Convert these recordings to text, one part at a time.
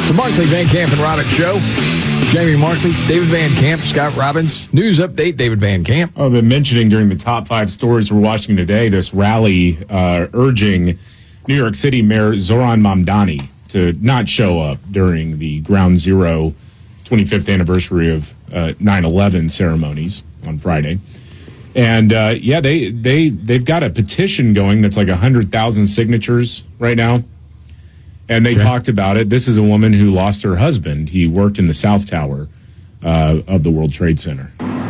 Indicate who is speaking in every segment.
Speaker 1: The Markley, Van Camp, and Roddick Show. Jamie Markley, David Van Camp, Scott Robbins. News update, David Van Camp.
Speaker 2: I've been mentioning during the top 5 stories we're watching today this rally urging New York City Mayor Zoran Mamdani to not show up during the Ground Zero 25th anniversary of 9/11 ceremonies on Friday. And, they've got a petition going that's like 100,000 signatures right now. And they talked about it. This is a woman who lost her husband. He worked in the South Tower of the World Trade Center.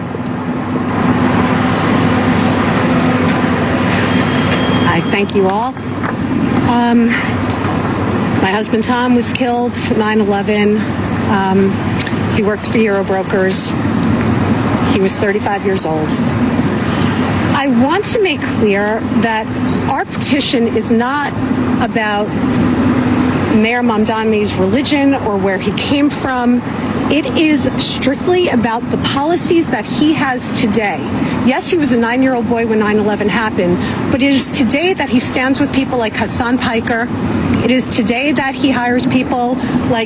Speaker 3: I thank you all. My husband Tom was killed 9/11. He worked for Euro Brokers. He was 35 years old. I want to make clear that our petition is not about Mayor Mamdani's religion or where he came from. It is strictly about the policies that he has today. Yes, he was a 9-year-old boy when 9/11 happened, but it is today that he stands with people like Hassan Piker. It is today that he hires people like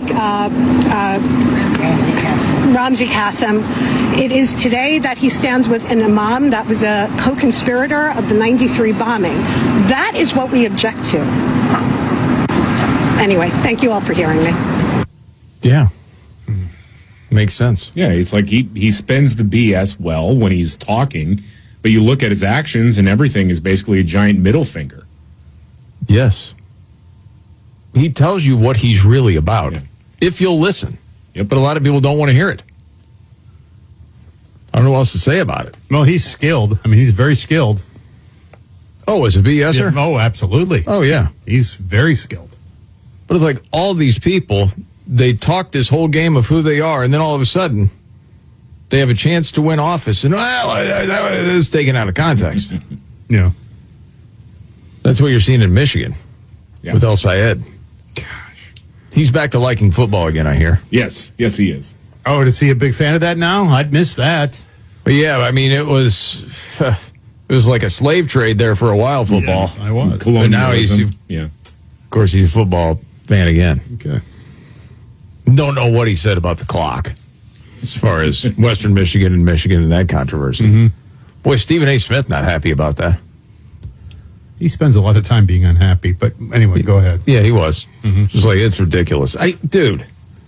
Speaker 3: Ramzi Qasem. It is today that he stands with an imam that was a co-conspirator of the 93 bombing. That is what we object to. Anyway, thank you all for hearing me.
Speaker 1: Yeah. Makes sense.
Speaker 2: Yeah, it's like he spends the BS well when he's talking, but you look at his actions and everything is basically a giant middle finger.
Speaker 1: Yes. He tells you what he's really about, if you'll listen.
Speaker 2: Yep.
Speaker 1: But a lot of people don't want to hear it. I don't know what else to say about it.
Speaker 4: Well, he's skilled. I mean, he's very skilled.
Speaker 1: Oh, is it BSer?
Speaker 4: Yeah, oh, absolutely.
Speaker 1: Oh, yeah.
Speaker 4: He's very skilled.
Speaker 1: But it's like all these people, they talk this whole game of who they are, and then all of a sudden, they have a chance to win office, and it's taken out of context.
Speaker 4: Yeah.
Speaker 1: That's what you're seeing in Michigan with El Sayed.
Speaker 4: Gosh.
Speaker 1: He's back to liking football again, I hear.
Speaker 2: Yes, he is.
Speaker 4: Oh, is he a big fan of that now? I'd miss that.
Speaker 1: But yeah, I mean, it was like a slave trade there for a while, football.
Speaker 4: Yeah, I was.
Speaker 1: But now he's, of course, he's a football fan again.
Speaker 4: Okay.
Speaker 1: Don't know what he said about the clock as far as Western Michigan and that controversy.
Speaker 4: Mm-hmm.
Speaker 1: Boy, Stephen A. Smith not happy about that.
Speaker 4: He spends a lot of time being unhappy, but anyway, go ahead.
Speaker 1: Yeah, he was. Just like, it's ridiculous. Dude,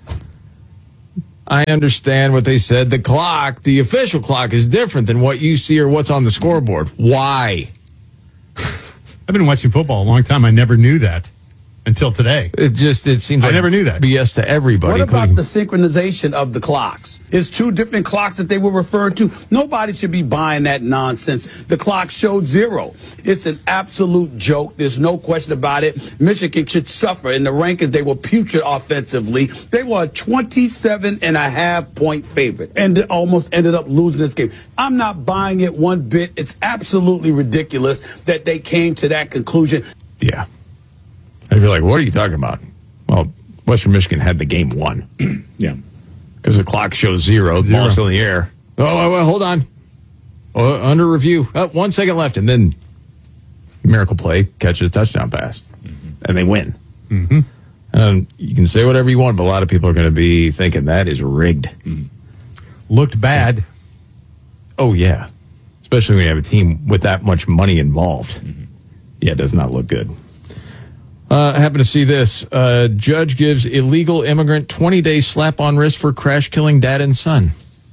Speaker 1: I understand what they said. The clock, the official clock, is different than what you see or what's on the scoreboard. Why?
Speaker 4: I've been watching football a long time. I never knew that until today.
Speaker 1: It seems like
Speaker 4: I never knew that.
Speaker 1: BS to everybody.
Speaker 5: What about the synchronization of the clocks? It's 2 different clocks that they were referred to. Nobody should be buying that nonsense. The clock showed 0. It's an absolute joke. There's no question about it. Michigan should suffer. In the rankings, they were putrid offensively. They were a 27.5-point favorite and almost ended up losing this game. I'm not buying it one bit. It's absolutely ridiculous that they came to that conclusion.
Speaker 1: Yeah. And you're like, what are you talking about? Well, Western Michigan had the game won.
Speaker 2: Yeah.
Speaker 1: Because the clock shows 0. The ball's still in the air. Oh, well, hold on. Under review. 1 second left. And then miracle play, catch a touchdown pass. And they win.
Speaker 4: Mm-hmm.
Speaker 1: You can say whatever you want, but a lot of people are going to be thinking that is rigged.
Speaker 4: Looked bad.
Speaker 1: Oh, yeah. Especially when you have a team with that much money involved. Yeah, it does not look good. I happen to see this. Judge gives illegal immigrant 20-day slap on wrist for crash killing dad and son.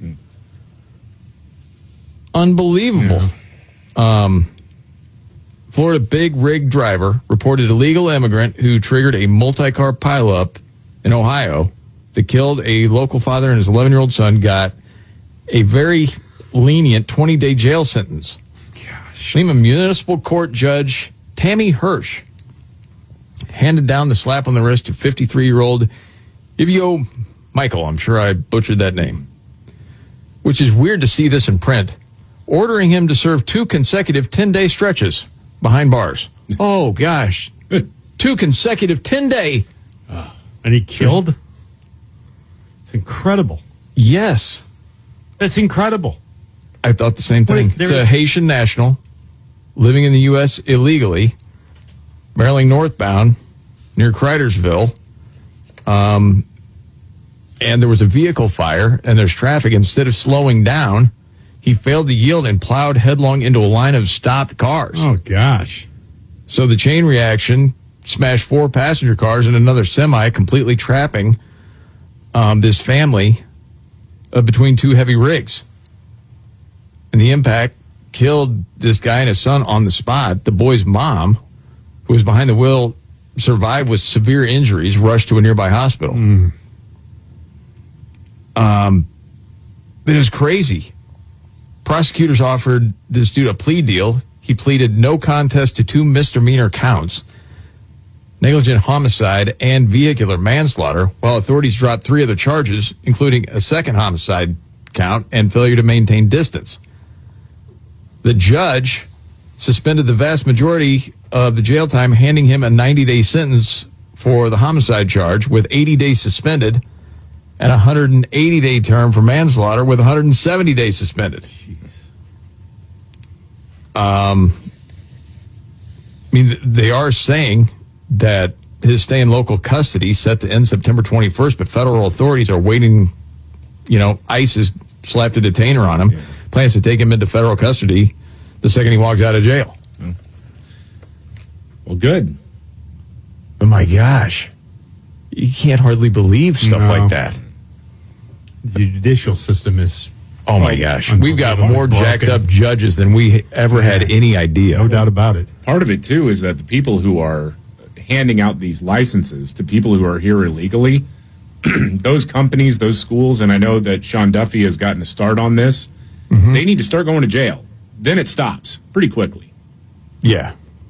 Speaker 1: Unbelievable.
Speaker 4: Yeah.
Speaker 1: Florida big rig driver reported illegal immigrant who triggered a multi-car pileup in Ohio that killed a local father and his 11-year-old son got a very lenient 20-day jail sentence.
Speaker 4: Gosh.
Speaker 1: Lima Municipal Court Judge Tammy Hirsch handed down the slap on the wrist to 53-year-old Ivio Michael. I'm sure I butchered that name. Which is weird to see this in print. Ordering him to serve 2 consecutive 10-day stretches behind bars. Oh, gosh. 2 consecutive 10-day.
Speaker 4: And he killed? It's incredible.
Speaker 1: Yes.
Speaker 4: That's incredible.
Speaker 1: I thought the same thing. It's a Haitian national living in the U.S. illegally, barreling northbound near Cridersville. and there was a vehicle fire, and there's traffic. Instead of slowing down, he failed to yield and plowed headlong into a line of stopped cars.
Speaker 4: Oh, gosh.
Speaker 1: So the chain reaction smashed 4 passenger cars and another semi, completely trapping this family between 2 heavy rigs. And the impact killed this guy and his son on the spot. The boy's mom, who was behind the wheel, survived with severe injuries, rushed to a nearby hospital. It was crazy. Prosecutors offered this dude a plea deal. He pleaded no contest to 2 misdemeanor counts, negligent homicide and vehicular manslaughter, while authorities dropped 3 other charges, including a second homicide count and failure to maintain distance. The judge suspended the vast majority of the jail time, handing him a 90-day sentence for the homicide charge with 80 days suspended and a 180-day term for manslaughter with 170 days suspended. I mean, they are saying that his stay in local custody set to end September 21st, but federal authorities are waiting. You know, ICE has slapped a detainer on him, plans to take him into federal custody the second he walks out of jail.
Speaker 2: Well, good.
Speaker 1: Oh, my gosh. You can't hardly believe stuff like that.
Speaker 4: The judicial system is...
Speaker 1: Oh, my gosh. We've got more jacked up judges than we ever had any idea.
Speaker 4: No doubt about it.
Speaker 2: Part of it, too, is that the people who are handing out these licenses to people who are here illegally, those companies, those schools, and I know that Sean Duffy has gotten a start on this, they need to start going to jail. Then it stops pretty quickly.
Speaker 1: Yeah.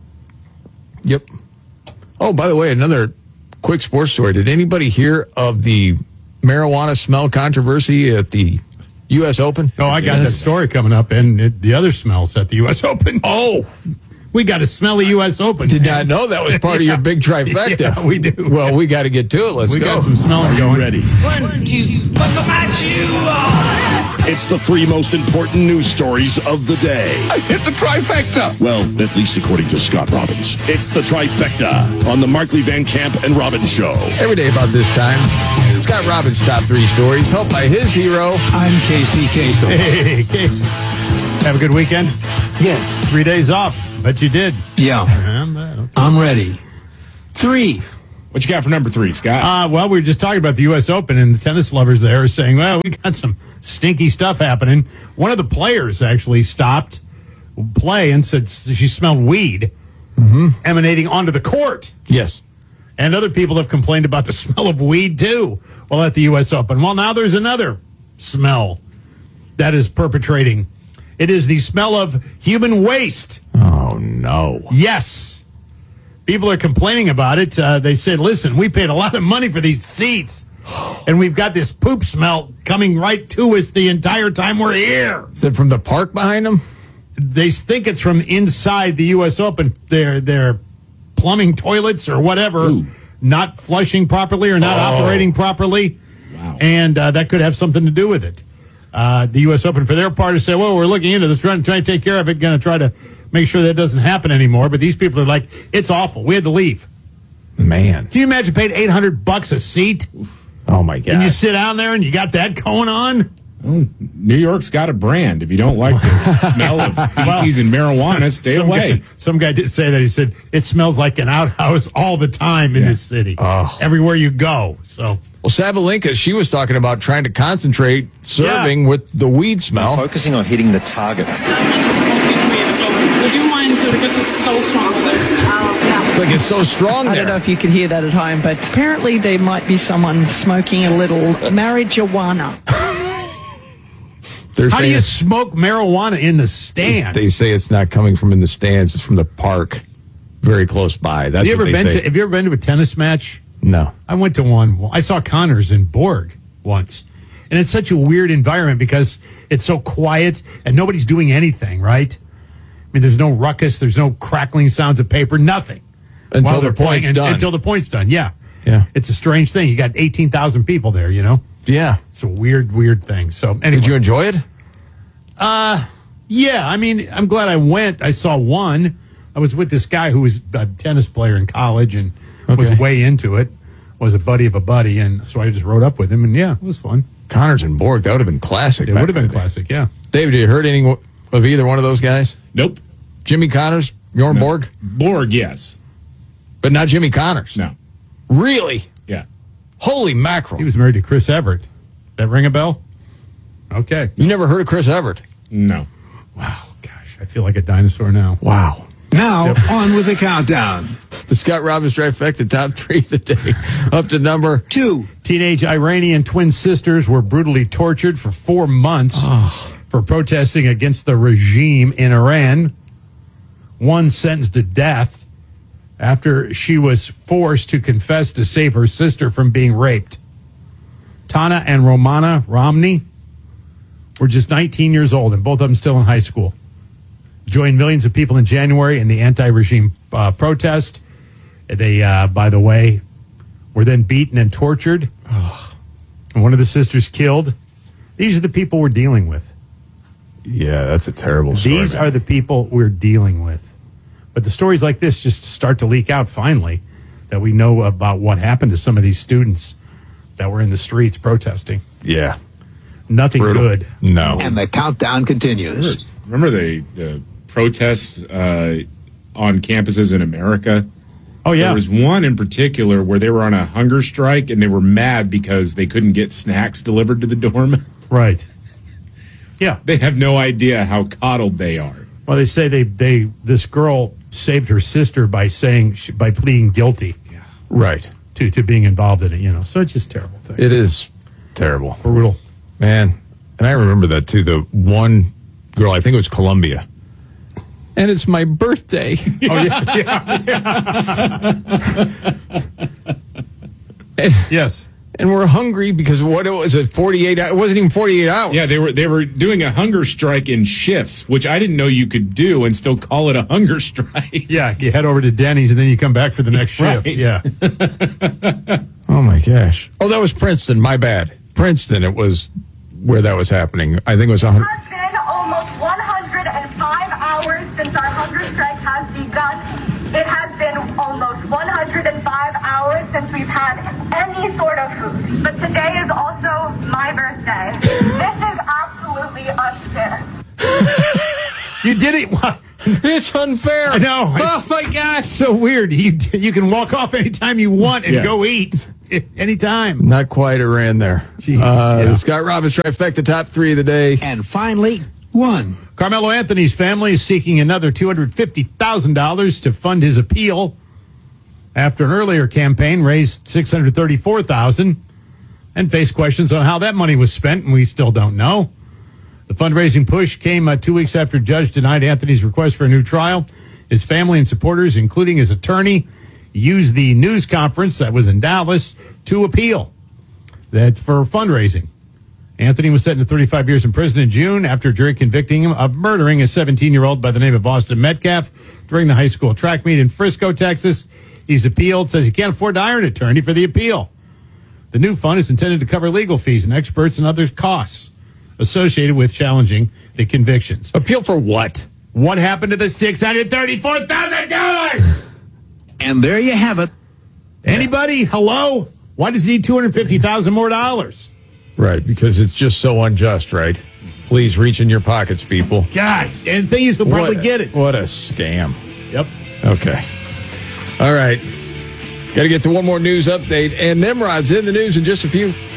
Speaker 1: Yep. Oh, by the way, another quick sports story. Did anybody hear of the marijuana smell controversy at the U.S. Open?
Speaker 4: Oh, I got that story coming up, and the other smells at the U.S. Open.
Speaker 1: Oh,
Speaker 4: we got a smelly U.S. Open.
Speaker 1: did not know that was part of your big trifecta.
Speaker 4: Yeah, we do.
Speaker 1: Well, we got to get to it. Let's go.
Speaker 4: We got some smelling going.
Speaker 6: Ready.
Speaker 7: 1, 2, buckle my shoe.
Speaker 6: It's the 3 most important news stories of the day.
Speaker 7: I hit the trifecta.
Speaker 6: Well, at least according to Scott Robbins. It's the trifecta on the Markley Van Camp and Robbins Show.
Speaker 1: Every day about this time, Scott Robbins' top 3 stories, helped by his hero.
Speaker 8: I'm Casey Kasem.
Speaker 4: Hey, Casey. Have a good weekend?
Speaker 8: Yes.
Speaker 4: 3 days off. Bet you did.
Speaker 8: Yeah.
Speaker 4: Okay.
Speaker 8: I'm ready. 3.
Speaker 2: What you got for number 3, Scott?
Speaker 4: Well, we were just talking about the U.S. Open, and the tennis lovers there are saying, well, we got some stinky stuff happening. One of the players actually stopped play and said she smelled weed emanating onto the court.
Speaker 1: Yes.
Speaker 4: And other people have complained about the smell of weed, too, while at the U.S. Open. Well, now there's another smell that is perpetrating. It is the smell of human waste.
Speaker 1: Oh, no.
Speaker 4: Yes. People are complaining about it. They said, listen, we paid a lot of money for these seats, and we've got this poop smell coming right to us the entire time we're here.
Speaker 1: Is it from the park behind them?
Speaker 4: They think it's from inside the U.S. Open. Their plumbing toilets or whatever not flushing properly or not operating properly.
Speaker 2: Wow.
Speaker 4: And that could have something to do with it. The U.S. Open, for their part, has said, well, we're looking into this, trying to take care of it, going to try to make sure that doesn't happen anymore. But these people are like, it's awful. We had to leave.
Speaker 1: Man.
Speaker 4: Can you imagine paying $800 a seat?
Speaker 1: Oh, my God.
Speaker 4: And you sit down there and you got that going on?
Speaker 2: New York's got a brand. If you don't like the smell of feces and marijuana, stay away.
Speaker 4: Some guy did say that. He said, it smells like an outhouse all the time in this city.
Speaker 1: Oh.
Speaker 4: Everywhere you go. So...
Speaker 1: Well, Sabalenka, she was talking about trying to concentrate serving with the weed smell.
Speaker 9: Focusing on hitting the target.
Speaker 10: Would you mind because it's so strong there?
Speaker 1: It's like it's so strong
Speaker 11: I don't know if you could hear that at home, but apparently there might be someone smoking a little marijuana.
Speaker 4: How do you smoke marijuana in the stands?
Speaker 1: They say it's not coming from in the stands; it's from the park, very close by. That's
Speaker 4: have
Speaker 1: what
Speaker 4: you
Speaker 1: they say.
Speaker 4: Have you ever been to a tennis match?
Speaker 1: No.
Speaker 4: I went to one. I saw Connors in Borg once. And it's such a weird environment because it's so quiet and nobody's doing anything, right? I mean, there's no ruckus. There's no crackling sounds of paper. Nothing.
Speaker 1: Until the point's done.
Speaker 4: Until the point's done, yeah.
Speaker 1: Yeah.
Speaker 4: It's a strange thing. You got 18,000 people there, you know?
Speaker 1: Yeah.
Speaker 4: It's a weird, weird thing. So, anyway.
Speaker 1: Did you enjoy it?
Speaker 4: Yeah. I mean, I'm glad I went. I saw one. I was with this guy who was a tennis player in college and was way into it. was a buddy of a buddy, and so I just rode up with him, and yeah, it was fun.
Speaker 1: Connors and Borg, that would have been classic.
Speaker 4: It would have been classic, yeah.
Speaker 1: David, did you heard any of either one of those guys?
Speaker 2: Nope.
Speaker 1: Jimmy Connors, Bjorn Borg?
Speaker 2: Borg, yes.
Speaker 1: But not Jimmy Connors?
Speaker 2: No.
Speaker 1: Really?
Speaker 2: Yeah.
Speaker 1: Holy mackerel.
Speaker 4: He was married to Chris Everett. That ring a bell? Okay.
Speaker 1: You never heard of Chris Everett?
Speaker 2: No.
Speaker 4: Wow, gosh, I feel like a dinosaur now.
Speaker 1: Wow.
Speaker 8: Now, on with the countdown.
Speaker 1: The Scott Robbins Trifecta top 3 of the day. Up to number
Speaker 8: 2.
Speaker 4: Teenage Iranian twin sisters were brutally tortured for 4 months for protesting against the regime in Iran. One sentenced to death after she was forced to confess to save her sister from being raped. Tana and Romana Romney were just 19 years old, and both of them still in high school. Joined millions of people in January in the anti-regime protest. They, by the way, were then beaten and tortured. And one of the sisters killed. These are the people we're dealing with.
Speaker 1: Yeah, that's a terrible story.
Speaker 4: These are the people we're dealing with. But the stories like this just start to leak out finally, that we know about what happened to some of these students that were in the streets protesting.
Speaker 1: Yeah.
Speaker 4: Nothing
Speaker 1: Brutal.
Speaker 4: good.
Speaker 1: No.
Speaker 8: And the countdown continues.
Speaker 2: Remember the protests on campuses in America?
Speaker 4: Oh, yeah.
Speaker 2: There was one in particular where they were on a hunger strike and they were mad because they couldn't get snacks delivered to the dorm.
Speaker 4: Right. Yeah.
Speaker 2: They have no idea how coddled they are.
Speaker 4: Well, they say this girl saved her sister by by pleading guilty.
Speaker 2: Yeah.
Speaker 1: Right.
Speaker 4: To being involved in it, So it's just a terrible thing.
Speaker 1: It is terrible.
Speaker 4: Brutal.
Speaker 1: Man. And I remember that, too. The one girl, I think it was Columbia. And it's my birthday.
Speaker 4: Oh, yeah. Yes.
Speaker 1: And we're hungry because what it was at 48 hours. It wasn't even 48 hours.
Speaker 2: Yeah, they were doing a hunger strike in shifts, which I didn't know you could do and still call it a hunger strike.
Speaker 4: Yeah, you head over to Denny's and then you come back for the next shift.
Speaker 2: Right.
Speaker 4: Yeah.
Speaker 1: Oh, my gosh. Oh, that was Princeton. My bad. Princeton, it was where that was happening. I think it was 100.
Speaker 9: It has been almost 105 hours since our hunger strike has begun. It has been almost 105 hours since we've had any sort of food. But today is also my birthday. This is absolutely unfair.
Speaker 4: You did it.
Speaker 1: It's unfair.
Speaker 4: I know.
Speaker 1: Oh, my God.
Speaker 4: It's so weird. You can walk off anytime you want and
Speaker 2: Yes.
Speaker 4: go eat anytime.
Speaker 1: Not quite Iran there.
Speaker 4: Jeez, yeah.
Speaker 1: The Scott Robbins Trifecta top 3 of the day.
Speaker 8: And finally, 1.
Speaker 4: Carmelo Anthony's family is seeking another $250,000 to fund his appeal after an earlier campaign raised $634,000 and faced questions on how that money was spent, and we still don't know. The fundraising push came 2 weeks after a judge denied Anthony's request for a new trial. His family and supporters, including his attorney, used the news conference that was in Dallas to appeal that for fundraising. Anthony was sentenced to 35 years in prison in June after a jury convicting him of murdering a 17-year-old by the name of Austin Metcalf during the high school track meet in Frisco, Texas. He's appealed, says he can't afford to hire an attorney for the appeal. The new fund is intended to cover legal fees and experts and other costs associated with challenging the convictions.
Speaker 1: Appeal for what?
Speaker 4: What happened to the $634,000?
Speaker 8: And there you have it.
Speaker 4: Anybody? Hello? Why does he need $250,000 more dollars?
Speaker 1: Right, because it's just so unjust, right? Please reach in your pockets, people.
Speaker 4: God, and the thing is, they'll probably get it.
Speaker 1: What a scam.
Speaker 4: Yep.
Speaker 1: Okay. All right. Got to get to one more news update, and Nimrod's in the news in just a few.